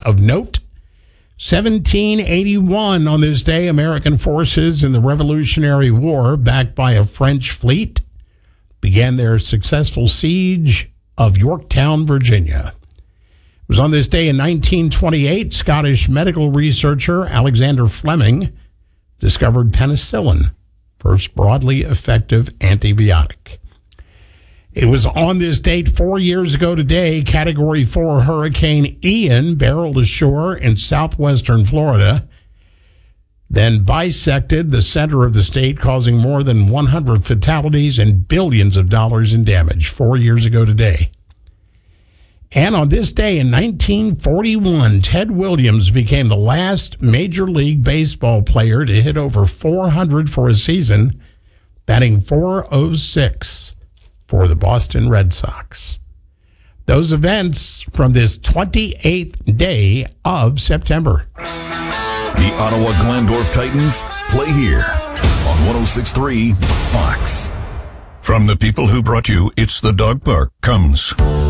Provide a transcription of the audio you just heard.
of note. 1781, on this day, American forces in the Revolutionary War, backed by a French fleet, began their successful siege of Yorktown, Virginia. It was on this day in 1928, Scottish medical researcher Alexander Fleming discovered penicillin, first broadly effective antibiotic. It was on this date 4 years ago today, Category 4 Hurricane Ian barreled ashore in southwestern Florida, then bisected the center of the state, causing more than 100 fatalities and billions of dollars in damage 4 years ago today. And on this day in 1941, Ted Williams became the last Major League Baseball player to hit over 400 for a season, batting .406 for the Boston Red Sox. Those events from this 28th day of September. The Ottawa Glandorf Titans play here on 106.3 Fox. From the people who brought you It's the Dog Park comes